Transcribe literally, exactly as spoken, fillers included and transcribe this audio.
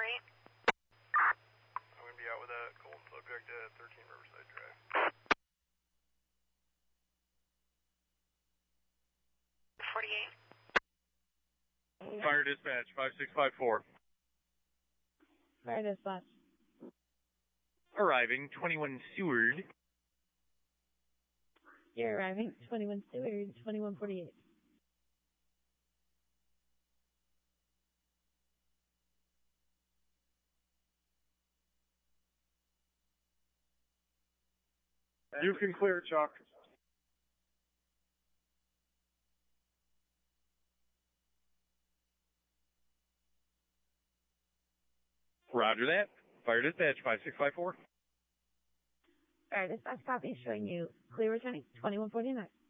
eight. I'm going to be out with a cold subject at thirteen Riverside Drive. forty-eight. Fire dispatch, five six five four. Fire dispatch. Arriving, twenty-one Seward. You're arriving, twenty-one Seward, twenty-one forty-eight. You can clear, Chuck. Roger that. Fire dispatch, five six five four. Fire dispatch copy showing you clear returning, twenty-one forty-nine.